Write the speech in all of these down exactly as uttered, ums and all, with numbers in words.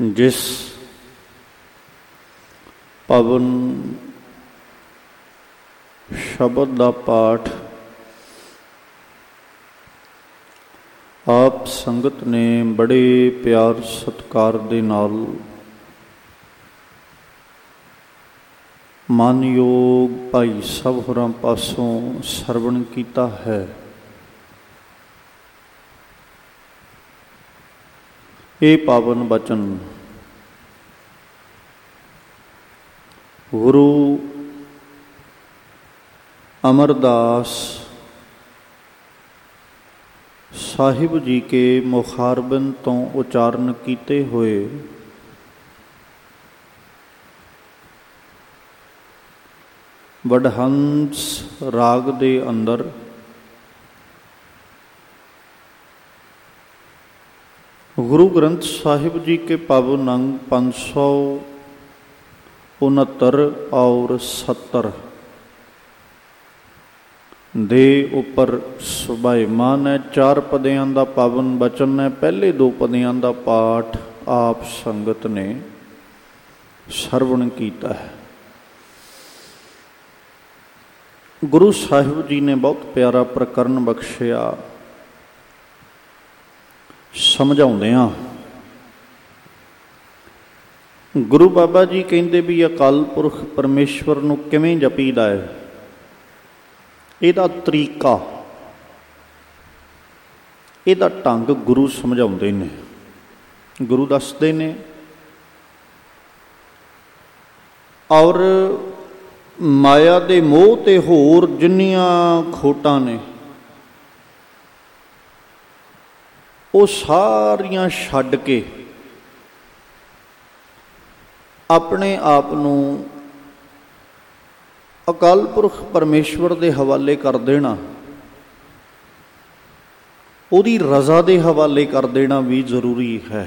जिस पवन शब्द का पाठ आप संगत ने बड़े प्यार सत्कार दे नाल मानयोग भाई सब होरां पासों सरवण कीता है। ये पावन बचन गुरु अमरदास साहिब जी के मुखारबिन तो उचारण किए हुए वडहंस राग दे अंदर गुरु ग्रंथ साहिब जी के पावन अंग पाँच सौ उनहत्तर और सत्तर दे उपर सुभाईमान है। चार पदियां का पावन बचन है। पहले दो पदियां का पाठ आप संगत ने सरवण कीता है। गुरु साहिब जी ने बहुत प्यारा प्रकरण बख्शिया समझाउंदियां। गुरु बाबा जी कहते भी अकाल पुरख परमेश्वर नूं किवें जपीदा है, इहदा तरीका इहदा ढंग गुरु समझाउंदे ने, गुरु दसदे ने। और माया दे मोह ते होर जिन्नियां खोटां ने वो सारियां छड्ड के अपने आप नूं अकाल पुरख परमेश्वर दे हवाले कर देना, उहदी रज़ा दे हवाले कर देना भी जरूरी है।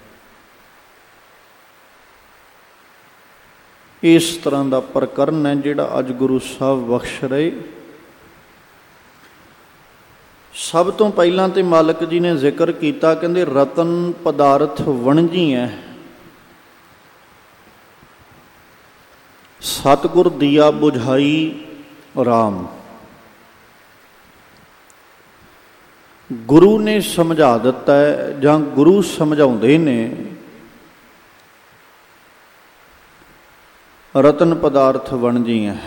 इस तरह का प्रकरण है जिहड़ा अज गुरु साहब बख्श रहे। सब तो पहलां ते मालिक जी ने जिक्र किया, कहते रतन पदार्थ वणजी है, सतगुर दिया बुझाई राम। गुरु ने समझा दिता है जां गुरु समझाउंदे ने, रतन पदार्थ वणजी है।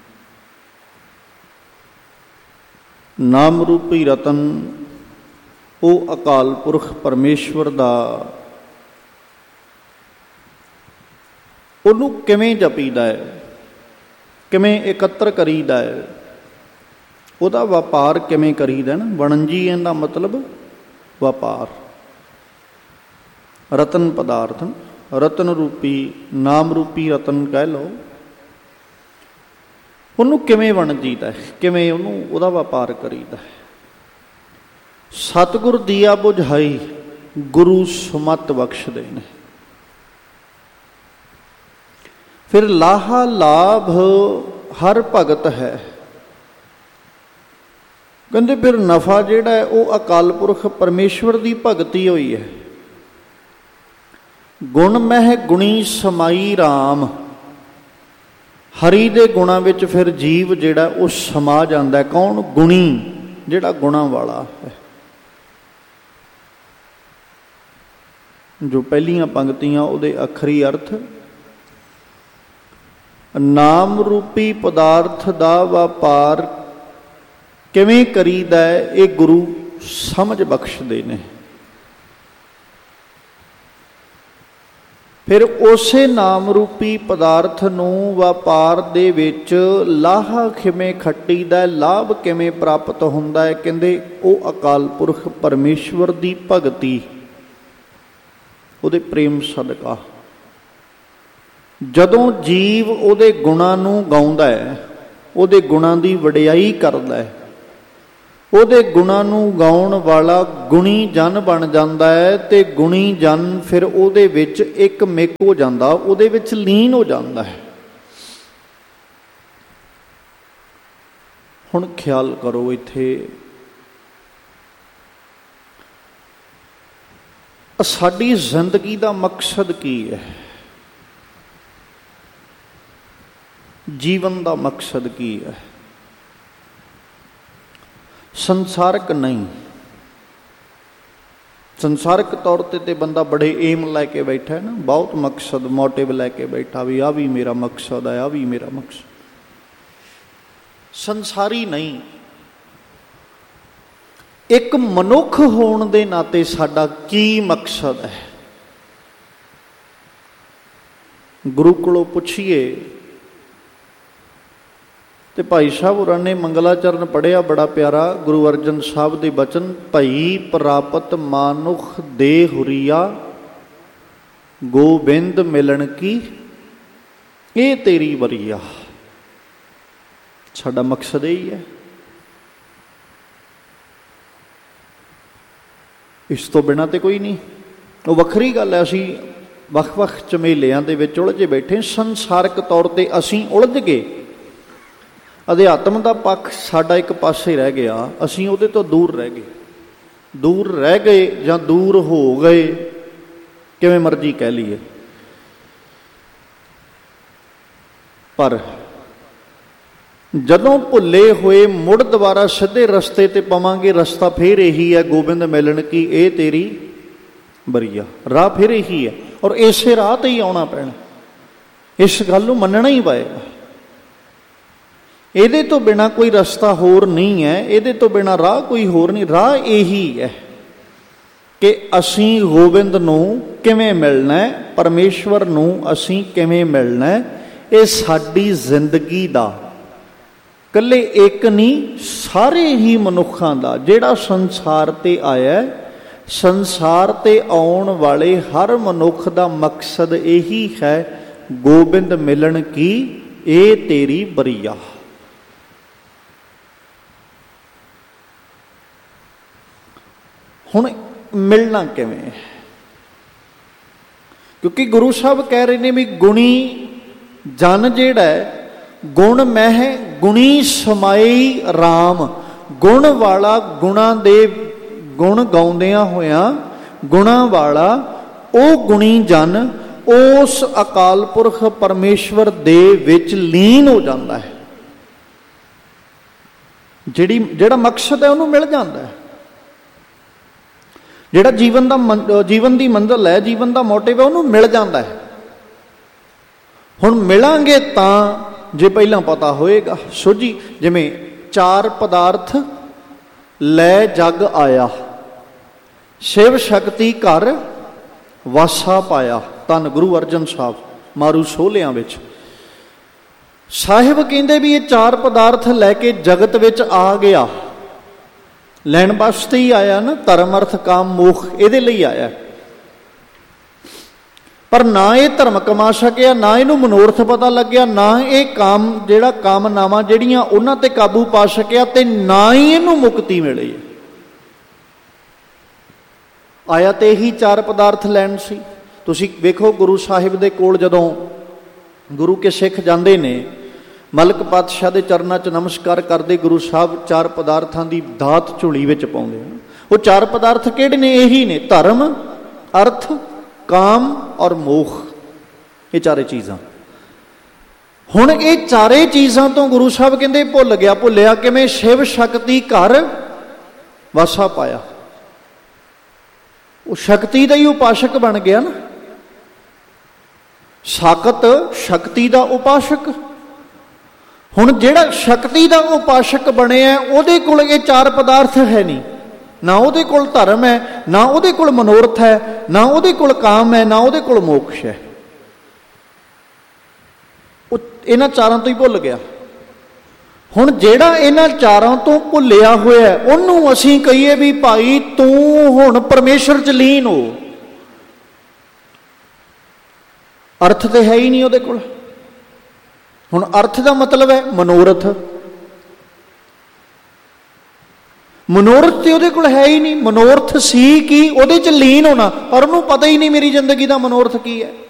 नाम रूपी रतन वो अकाल पुरख परमेश्वर दा उहनूं किवें जपीदा है, किवें एकत्र करीदा है, उहदा व्यापार किवें करीदा है ना। वणजी इहदा मतलब व्यापार। रतन पदार्थ रतन रूपी नाम रूपी रतन कह लो, ਉਹਨੂੰ ਕਿਵੇਂ ਵਣਜੀਦਾ ਹੈ, ਕਿਵੇਂ ਉਹਨੂੰ ਉਹਦਾ ਵਪਾਰ ਕਰੀਦਾ ਹੈ। ਸਤਿਗੁਰ ਦੀਆ ਬੁਝਾਈ ਗੁਰੂ ਸੁਮਤ ਬਖਸ਼ਦੇ ਨੇ। ਫਿਰ ਲਾਹਾ ਲਾਭ ਹਰ ਭਗਤ ਹੈ। ਕਹਿੰਦੇ ਫਿਰ ਨਫਾ ਜਿਹੜਾ ਹੈ ਉਹ ਅਕਾਲ ਪੁਰਖ ਪਰਮੇਸ਼ਵਰ ਦੀ ਭਗਤੀ ਹੋਈ ਹੈ। ਗੁਣ ਮਹਿ ਗੁਣੀ ਸਮਾਈ ਰਾਮ। हरी दे गुणा विच फिर जीव जिहड़ा वो समा जाता है। कौन? गुणी, जिहड़ा गुणा वाला है। जो पहलियां पंक्तियां उहदे अखरी अर्थ नाम रूपी पदार्थ दा व्यापार किवें करीदा है, ये गुरु समझ बख्शदे ने। फिर उसे नाम रूपी पदार्थ नूं व्यापार दे विच लाहा किवें खट्टीदा, लाभ किवें प्राप्त हुंदा है। कहंदे वो अकाल पुरख परमेश्वर दी भगती, उहदे प्रेम सदका। जदों जीव उहदे गुणां नूं गाउंदा है, उहदे गुणां दी वडियाई करदा है, ਉਹਦੇ ਗੁਣਾਂ ਨੂੰ ਗਾਉਣ ਵਾਲਾ ਗੁਣੀ ਜਨ ਬਣ ਜਾਂਦਾ ਹੈ ਤੇ ਗੁਣੀ ਜਨ ਫਿਰ ਉਹਦੇ ਵਿੱਚ ਇੱਕ ਮਿਕ ਹੋ ਜਾਂਦਾ, ਉਹਦੇ ਵਿੱਚ ਲੀਨ ਹੋ ਜਾਂਦਾ ਹੈ। ਹੁਣ ਖਿਆਲ ਕਰੋ ਇੱਥੇ ਸਾਡੀ ਜ਼ਿੰਦਗੀ ਦਾ ਮਕਸਦ ਕੀ ਹੈ? ਜੀਵਨ ਦਾ ਮਕਸਦ ਕੀ ਹੈ? ਸੰਸਾਰਕ ਨਹੀਂ। ਸੰਸਾਰਕ ਤੌਰ 'ਤੇ ਤੇ ਬੰਦਾ ਬੜੇ ਏਮ ਲੈ ਕੇ ਬੈਠਾ ਹੈ ਨਾ, ਬਹੁਤ ਮਕਸਦ ਮੋਟਿਵ ਲੈ ਕੇ ਬੈਠਾ ਵੀ ਆਹ ਵੀ ਮੇਰਾ ਮਕਸਦ ਹੈ, ਆਹ ਵੀ ਮੇਰਾ ਮਕਸਦ। ਸੰਸਾਰੀ ਨਹੀਂ। ਇੱਕ ਮਨੁੱਖ ਹੋਣ ਦੇ ਨਾਤੇ ਸਾਡਾ ਕੀ ਮਕਸਦ ਹੈ? ਗੁਰੂ ਕੋਲੋਂ ਪੁੱਛੀਏ ਤੇ ਭਾਈ ਸਾਹਿਬ ਹੋਰਾਂ ਨੇ ਮੰਗਲਾਚਰਨ ਪੜ੍ਹਿਆ ਬੜਾ ਪਿਆਰਾ, ਗੁਰੂ ਅਰਜਨ ਸਾਹਿਬ ਦੇ ਬਚਨ, ਭਈ ਪ੍ਰਾਪਤ ਮਾਨੁਖ ਦੇ ਹੁਰੀਆ ਗੋਬਿੰਦ ਮਿਲਣ ਕੀ ਇਹ ਤੇਰੀ ਵਰੀਆ। ਸਾਡਾ ਮਕਸਦ ਇਹੀ ਹੈ। ਇਸ ਤੋਂ ਬਿਨਾਂ ਤੇ ਕੋਈ ਨਹੀਂ। ਉਹ ਵੱਖਰੀ ਗੱਲ ਹੈ, ਅਸੀਂ ਵੱਖ ਵੱਖ ਝਮੇਲਿਆਂ ਦੇ ਵਿੱਚ ਉਲਝੇ ਬੈਠੇ। ਸੰਸਾਰਕ ਤੌਰ 'ਤੇ ਅਸੀਂ ਉਲਝ ਗਏ। ਅਧਿਆਤਮ ਦਾ ਪੱਖ ਸਾਡਾ ਇੱਕ ਪਾਸੇ ਰਹਿ ਗਿਆ, ਅਸੀਂ ਉਹਦੇ ਤੋਂ ਦੂਰ ਰਹਿ ਗਏ। ਦੂਰ ਰਹਿ ਗਏ ਜਾਂ ਦੂਰ ਹੋ ਗਏ, ਕਿਵੇਂ ਮਰਜ਼ੀ ਕਹਿ ਲਈਏ। ਪਰ ਜਦੋਂ ਭੁੱਲੇ ਹੋਏ ਮੁੜ ਦੁਬਾਰਾ ਸਿੱਧੇ ਰਸਤੇ 'ਤੇ ਪਵਾਂਗੇ, ਰਸਤਾ ਫਿਰ ਇਹੀ ਹੈ, ਗੋਬਿੰਦ ਮਿਲਣ ਕੀ ਇਹ ਤੇਰੀ ਬਰੀਆ। ਰਾਹ ਫਿਰ ਇਹੀ ਹੈ, ਔਰ ਇਸੇ ਰਾਹ 'ਤੇ ਹੀ ਆਉਣਾ ਪੈਣਾ। ਇਸ ਗੱਲ ਨੂੰ ਮੰਨਣਾ ਹੀ ਪਏਗਾ। ਇਹਦੇ ਤੋਂ ਬਿਨਾਂ ਕੋਈ ਰਸਤਾ ਹੋਰ ਨਹੀਂ ਹੈ, ਇਹਦੇ ਤੋਂ ਬਿਨਾਂ ਰਾਹ ਕੋਈ ਹੋਰ ਨਹੀਂ। ਰਾਹ ਇਹੀ ਹੈ ਕਿ ਅਸੀਂ ਗੋਬਿੰਦ ਨੂੰ ਕਿਵੇਂ ਮਿਲਣਾ ਹੈ, ਪਰਮੇਸ਼ਵਰ ਨੂੰ ਅਸੀਂ ਕਿਵੇਂ ਮਿਲਣਾ ਹੈ। ਇਹ ਸਾਡੀ ਜ਼ਿੰਦਗੀ ਦਾ ਇਕੱਲੇ ਇੱਕ ਨਹੀਂ, ਸਾਰੇ ਹੀ ਮਨੁੱਖਾਂ ਦਾ, ਜਿਹੜਾ ਸੰਸਾਰ 'ਤੇ ਆਇਆ, ਸੰਸਾਰ 'ਤੇ ਆਉਣ ਵਾਲੇ ਹਰ ਮਨੁੱਖ ਦਾ ਮਕਸਦ ਇਹੀ ਹੈ, ਗੋਬਿੰਦ ਮਿਲਣ ਕੀ ਇਹ ਤੇਰੀ ਬਰੀਆ। ਹੁਣ ਮਿਲਣਾ ਕਿਵੇਂ? ਕਿਉਂਕਿ ਗੁਰੂ ਸਾਹਿਬ ਕਹਿ ਰਹੇ ਨੇ ਵੀ ਗੁਣੀ ਜਨ ਜਿਹੜਾ ਹੈ, ਗੁਣ ਮਹਿ ਗੁਣੀ ਸਮਾਈ ਰਾਮ। ਗੁਣ ਵਾਲਾ ਗੁਣਾਂ ਦੇ ਗੁਣ ਗਾਉਂਦਿਆਂ ਹੋਇਆਂ, ਗੁਣਾਂ ਵਾਲਾ ਉਹ ਗੁਣੀ ਜਨ ਉਸ ਅਕਾਲ ਪੁਰਖ ਪਰਮੇਸ਼ਵਰ ਦੇ ਵਿੱਚ ਲੀਨ ਹੋ ਜਾਂਦਾ ਹੈ। ਜਿਹੜੀ ਜਿਹੜਾ ਮਕਸਦ ਹੈ ਉਹਨੂੰ ਮਿਲ ਜਾਂਦਾ ਹੈ। ਜਿਹੜਾ ਜੀਵਨ ਦਾ ਜੀਵਨ ਦੀ ਮੰਜ਼ਿਲ ਹੈ, ਜੀਵਨ ਦਾ ਮੋਟਿਵ ਹੈ, ਉਹਨੂੰ ਮਿਲ ਜਾਂਦਾ ਹੈ। ਹੁਣ ਮਿਲਾਂਗੇ ਤਾਂ ਜੇ ਪਹਿਲਾਂ ਪਤਾ ਹੋਏਗਾ। ਸੋਝੀ ਜਿਵੇਂ ਚਾਰ ਪਦਾਰਥ ਲੈ ਜਗ ਆਇਆ, ਸ਼ਿਵ ਸ਼ਕਤੀ ਘਰ ਵਾਸਾ ਪਾਇਆ। ਧੰਨ ਗੁਰੂ ਅਰਜਨ ਸਾਹਿਬ ਮਾਰੂ ਸੋਹਲਿਆਂ ਵਿੱਚ ਸਾਹਿਬ ਕਹਿੰਦੇ ਵੀ ਇਹ ਚਾਰ ਪਦਾਰਥ ਲੈ ਕੇ ਜਗਤ ਵਿੱਚ ਆ ਗਿਆ। ਲੈਣ ਵਾਸਤੇ ਹੀ ਆਇਆ ਨਾ, ਧਰਮ ਅਰਥ ਕਾਮ ਮੋਖ, ਇਹਦੇ ਲਈ ਆਇਆ। ਪਰ ਨਾ ਇਹ ਧਰਮ ਕਮਾ ਸਕਿਆ, ਨਾ ਇਹਨੂੰ ਮਨੋਰਥ ਪਤਾ ਲੱਗਿਆ, ਨਾ ਇਹ ਕਾਮ ਜਿਹੜਾ ਕਾਮਨਾਵਾਂ ਜਿਹੜੀਆਂ ਉਹਨਾਂ ਤੇ ਕਾਬੂ ਪਾ ਸਕਿਆ, ਤੇ ਨਾ ਹੀ ਇਹਨੂੰ ਮੁਕਤੀ ਮਿਲੀ। ਆਇਆ ਤੇ ਇਹੀ ਚਾਰ ਪਦਾਰਥ ਲੈਣ ਸੀ। ਤੁਸੀਂ ਵੇਖੋ ਗੁਰੂ ਸਾਹਿਬ ਦੇ ਕੋਲ ਜਦੋਂ ਗੁਰੂ ਕੇ ਸਿੱਖ ਜਾਂਦੇ ਨੇ, ਮਲਕ ਪਾਤਸ਼ਾਹ ਦੇ ਚਰਨਾਂ 'ਚ ਨਮਸਕਾਰ ਕਰਦੇ, ਗੁਰੂ ਸਾਹਿਬ ਚਾਰ ਪਦਾਰਥਾਂ ਦੀ ਦਾਤ ਝੋਲੀ ਵਿੱਚ ਪਾਉਂਦੇ ਹਨ। ਉਹ ਚਾਰ ਪਦਾਰਥ ਕਿਹੜੇ ਨੇ? ਇਹੀ ਨੇ, ਧਰਮ, ਅਰਥ, ਕਾਮ ਔਰ ਮੋਖ। ਇਹ ਚਾਰੇ ਚੀਜ਼ਾਂ। ਹੁਣ ਇਹ ਚਾਰੇ ਚੀਜ਼ਾਂ ਤੋਂ ਗੁਰੂ ਸਾਹਿਬ ਕਹਿੰਦੇ ਭੁੱਲ ਗਿਆ। ਭੁੱਲਿਆ ਕਿਵੇਂ? ਸ਼ਿਵ ਸ਼ਕਤੀ ਘਰ ਵਾਸਾ ਪਾਇਆ। ਉਹ ਸ਼ਕਤੀ ਦਾ ਹੀ ਉਪਾਸ਼ਕ ਬਣ ਗਿਆ ਨਾ। ਸਾਕਤ ਸ਼ਕਤੀ ਦਾ ਉਪਾਸ਼ਕ। ਹੁਣ ਜਿਹੜਾ ਸ਼ਕਤੀ ਦਾ ਉਪਾਸ਼ਕ ਬਣਿਆ, ਉਹਦੇ ਕੋਲ ਇਹ ਚਾਰ ਪਦਾਰਥ ਹੈ ਨਹੀਂ। ਨਾ ਉਹਦੇ ਕੋਲ ਧਰਮ ਹੈ, ਨਾ ਉਹਦੇ ਕੋਲ ਮਨੋਰਥ ਹੈ, ਨਾ ਉਹਦੇ ਕੋਲ ਕਾਮ ਹੈ, ਨਾ ਉਹਦੇ ਕੋਲ ਮੋਕਸ਼ ਹੈ। ਉਹ ਇਹਨਾਂ ਚਾਰਾਂ ਤੋਂ ਹੀ ਭੁੱਲ ਗਿਆ। ਹੁਣ ਜਿਹੜਾ ਇਹਨਾਂ ਚਾਰਾਂ ਤੋਂ ਭੁੱਲਿਆ ਹੋਇਆ, ਉਹਨੂੰ ਅਸੀਂ ਕਹੀਏ ਵੀ ਭਾਈ ਤੂੰ ਹੁਣ ਪਰਮੇਸ਼ਰ 'ਚ ਲੀਨ ਹੋ। ਅਰਥ ਤੇ ਹੈ ਹੀ ਨਹੀਂ ਉਹਦੇ ਕੋਲ। ਹੁਣ ਅਰਥ ਦਾ ਮਤਲਬ ਹੈ ਮਨੋਰਥ। ਮਨੋਰਥ ਤੇ ਉਹਦੇ ਕੋਲ ਹੈ ਹੀ ਨਹੀਂ। ਮਨੋਰਥ ਸੀ ਕੀ? ਉਹਦੇ 'ਚ ਲੀਨ ਹੋਣਾ, ਪਰ ਉਹਨੂੰ ਪਤਾ ਹੀ ਨਹੀਂ ਮੇਰੀ ਜ਼ਿੰਦਗੀ ਦਾ ਮਨੋਰਥ ਕੀ ਹੈ।